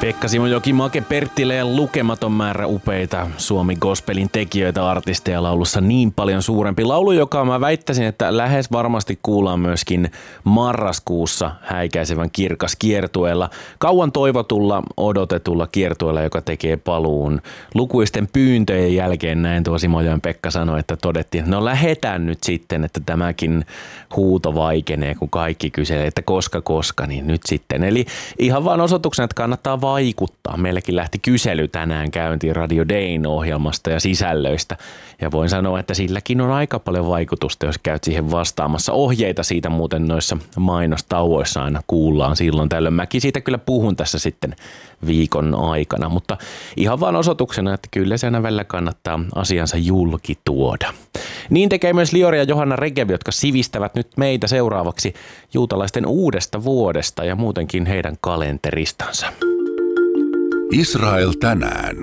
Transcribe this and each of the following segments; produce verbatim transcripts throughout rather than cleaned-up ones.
Pekka Simojoki, Make Perttilä ja lukematon määrä upeita Suomi gospelin tekijöitä, artisteja laulussa niin paljon suurempi. Laulu, joka mä väittäisin, että lähes varmasti kuullaan myöskin marraskuussa häikäisevän kirkas kiertueella. Kauan toivotulla, odotetulla kiertueella, joka tekee paluun. Lukuisten pyyntöjen jälkeen näin tuo Simojoen Pekka sanoi, että todettiin, että no lähetään nyt sitten, että tämäkin huuto vaikenee, kun kaikki kyselee, että koska koska, niin nyt sitten. Eli ihan vaan osoituksena, että kannattaa vaikuttaa. Meilläkin lähti kysely tänään käyntiin Radio Dayn ohjelmasta ja sisällöistä. Ja voin sanoa, että silläkin on aika paljon vaikutusta, jos käyt siihen vastaamassa. Ohjeita siitä muuten noissa mainostauoissa aina kuullaan silloin tällöin. Mäkin siitä kyllä puhun tässä sitten viikon aikana, mutta ihan vaan osoituksena, että kyllä se aina välillä kannattaa asiansa julki tuoda. Niin tekee myös Liori ja Johanna Regev, jotka sivistävät nyt meitä seuraavaksi juutalaisten uudesta vuodesta ja muutenkin heidän kalenteristansa. Israel tänään.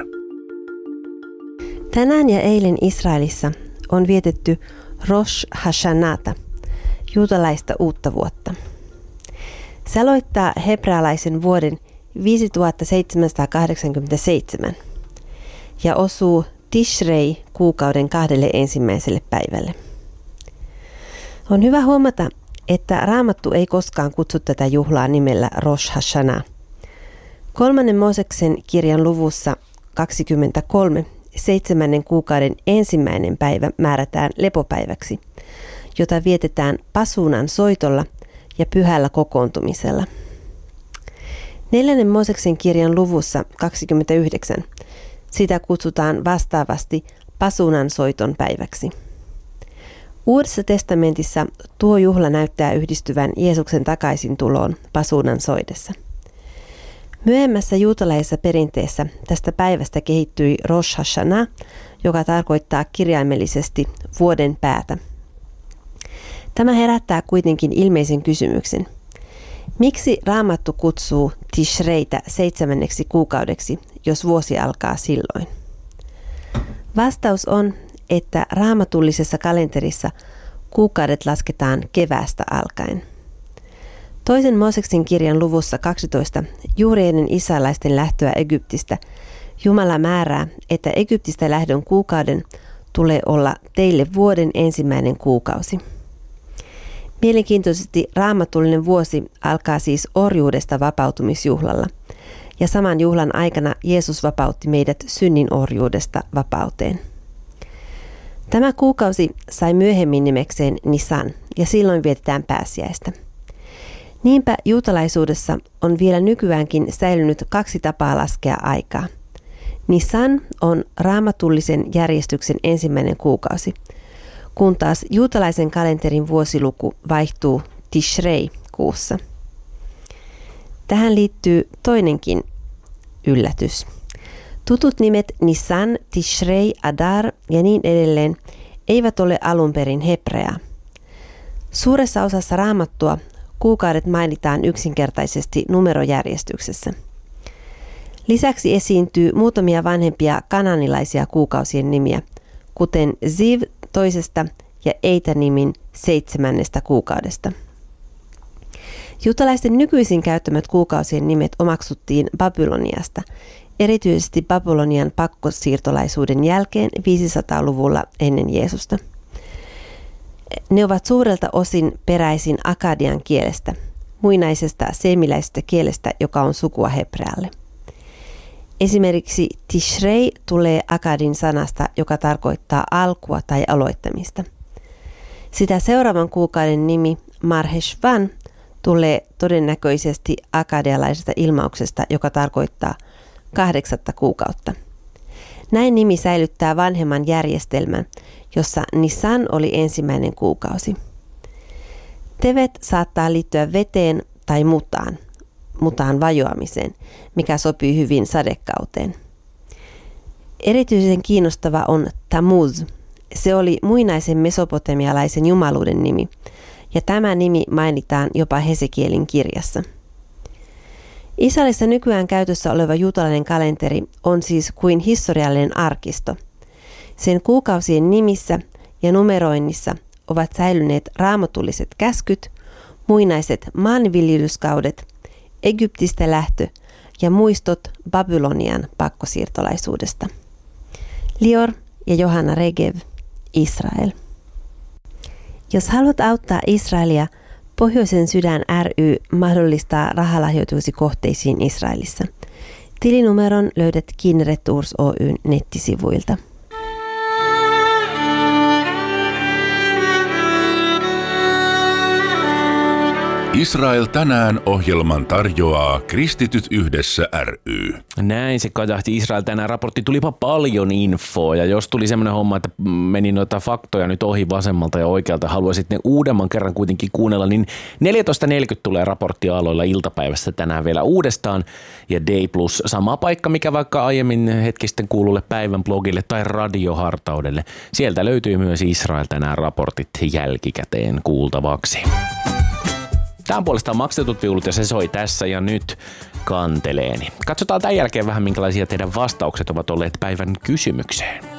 Tänään ja eilen Israelissa on vietetty Rosh Hashanata, juutalaista uutta vuotta. Se aloittaa hebrealaisen vuoden viisituhattaseitsemänsataakahdeksankymmentäseitsemän ja osuu Tishrei kuukauden kahdelle ensimmäiselle päivälle. On hyvä huomata, että Raamattu ei koskaan kutsu tätä juhlaa nimellä Rosh Hashanah. Kolmannen Mooseksen kirjan luvussa kaksikymmentäkolme seitsemännen kuukauden ensimmäinen päivä määrätään lepopäiväksi, jota vietetään pasuunan soitolla ja pyhällä kokoontumisella. Neljännen Mooseksen kirjan luvussa kaksikymmentäyhdeksän sitä kutsutaan vastaavasti pasuunan soiton päiväksi. Uudessa testamentissa tuo juhla näyttää yhdistyvän Jeesuksen takaisin tuloon pasuunan soidessa. Myöhemmässä juutalaisessa perinteessä tästä päivästä kehittyi Rosh Hashanah, joka tarkoittaa kirjaimellisesti vuoden päätä. Tämä herättää kuitenkin ilmeisen kysymyksen. Miksi Raamattu kutsuu Tishreitä seitsemänneksi kuukaudeksi, jos vuosi alkaa silloin? Vastaus on, että raamatullisessa kalenterissa kuukaudet lasketaan keväästä alkaen. Toisen Mooseksen kirjan luvussa kaksitoista juuri ennen israelaisten lähtöä Egyptistä Jumala määrää, että Egyptistä lähdön kuukauden tulee olla teille vuoden ensimmäinen kuukausi. Mielenkiintoisesti raamatullinen vuosi alkaa siis orjuudesta vapautumisjuhlalla, ja saman juhlan aikana Jeesus vapautti meidät synnin orjuudesta vapauteen. Tämä kuukausi sai myöhemmin nimekseen Nisan, ja silloin vietetään pääsiäistä. Niinpä juutalaisuudessa on vielä nykyäänkin säilynyt kaksi tapaa laskea aikaa. Nisan on raamatullisen järjestyksen ensimmäinen kuukausi, kun taas juutalaisen kalenterin vuosiluku vaihtuu Tishrei-kuussa. Tähän liittyy toinenkin yllätys. Tutut nimet Nisan, Tishrei, Adar ja niin edelleen eivät ole alun perin hebreaa. Suuressa osassa Raamattua kuukaudet mainitaan yksinkertaisesti numerojärjestyksessä. Lisäksi esiintyy muutamia vanhempia kananilaisia kuukausien nimiä, kuten Ziv toisesta ja Eitä-nimin seitsemännestä kuukaudesta. Juutalaisten nykyisin käyttämät kuukausien nimet omaksuttiin Babyloniasta, erityisesti Babylonian pakkosiirtolaisuuden jälkeen viisisataaluvulla ennen Jeesusta. Ne ovat suurelta osin peräisin akadian kielestä, muinaisesta seemiläisestä kielestä, joka on sukua hebrealle. Esimerkiksi Tishrei tulee akadin sanasta, joka tarkoittaa alkua tai aloittamista. Sitä seuraavan kuukauden nimi Marheshvan tulee todennäköisesti akadialaisesta ilmauksesta, joka tarkoittaa kahdeksatta kuukautta. Näin nimi säilyttää vanhemman järjestelmän, jossa Nisan oli ensimmäinen kuukausi. Tevet saattaa liittyä veteen tai mutaan, mutaan vajoamiseen, mikä sopii hyvin sadekauteen. Erityisen kiinnostava on Tammuz. Se oli muinaisen mesopotamialaisen jumaluuden nimi, ja tämä nimi mainitaan jopa Hesekielin kirjassa. Israelissa nykyään käytössä oleva juutalainen kalenteri on siis kuin historiallinen arkisto. Sen kuukausien nimissä ja numeroinnissa ovat säilyneet raamatulliset käskyt, muinaiset maanviljelyskaudet, Egyptistä lähtö ja muistot Babylonian pakkosiirtolaisuudesta. Lior ja Johanna Regev, Israel. Jos haluat auttaa Israelia, Pohjoisen sydän ry mahdollistaa rahalahjoituksi kohteisiin Israelissa. Tilinumeron löydät Kinneret Tours Oyn nettisivuilta. Israel tänään -ohjelman tarjoaa Kristityt yhdessä ry. Näin se kajahti Israel tänään. Raportti tulipa paljon infoa ja jos tuli semmoinen homma, että meni noita faktoja nyt ohi vasemmalta ja oikealta, haluaisit ne uudemman kerran kuitenkin kuunnella, niin neljätoista neljäkymmentä tulee raporttiaaloilla iltapäivästä tänään vielä uudestaan ja Day Plus sama paikka, mikä vaikka aiemmin hetkisten kuululle päivän blogille tai radiohartaudelle. Sieltä löytyy myös Israel tänään raportit jälkikäteen kuultavaksi. Tämän puolestaan maksetut viulut ja se soi tässä ja nyt kanteleeni. Katsotaan tämän jälkeen vähän minkälaisia teidän vastaukset ovat olleet päivän kysymykseen.